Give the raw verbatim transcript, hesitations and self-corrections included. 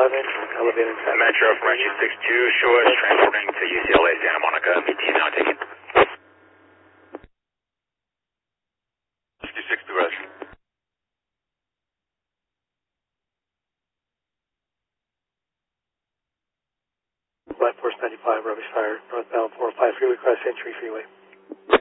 eleven, elevated seven. Metro Frenchie six two, short, transporting to U C L A Santa Monica, B T now taking. sixty-six to rest. Flight Force ninety-five, rubbish fire, northbound four oh five freeway, cross Century Freeway.